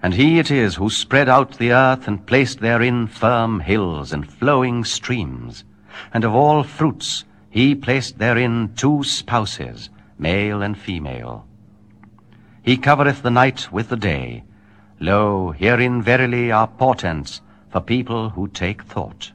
And he it is who spread out the earth and placed therein firm hills and flowing streams. And of all fruits he placed therein 2 spouses, male and female. He covereth the night with the day. Lo, herein verily are portents for people who take thought.